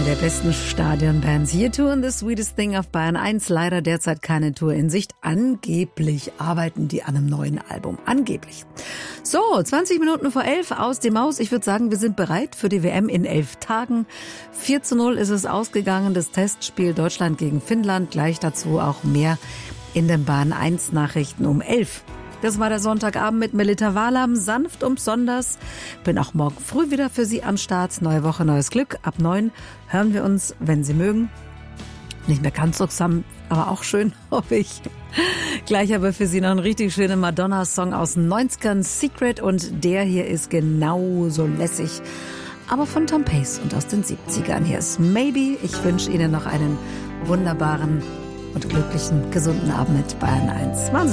der besten Stadionbands. U2 and the Sweetest Thing auf Bayern 1. Leider derzeit keine Tour in Sicht. Angeblich arbeiten die an einem neuen Album. Angeblich. So, 20 Minuten vor 11 aus dem Haus. Ich würde sagen, wir sind bereit für die WM in 11 Tagen. 4:0 ist es ausgegangen. Das Testspiel Deutschland gegen Finnland. Gleich dazu auch mehr in den Bayern 1 Nachrichten um 11. Das war der Sonntagabend mit Melita Walam, sanft und besonders. Bin auch morgen früh wieder für Sie am Start. Neue Woche, neues Glück. Ab 9 hören wir uns, wenn Sie mögen. Nicht mehr ganz so zusammen, aber auch schön, hoffe ich. Gleich aber für Sie noch einen richtig schönen Madonna-Song aus den 90ern, Secret. Und der hier ist genauso lässig, aber von Tom Pace und aus den 70ern. Hier ist Maybe. Ich wünsche Ihnen noch einen wunderbaren und glücklichen, gesunden Abend mit Bayern 1. Machen Sie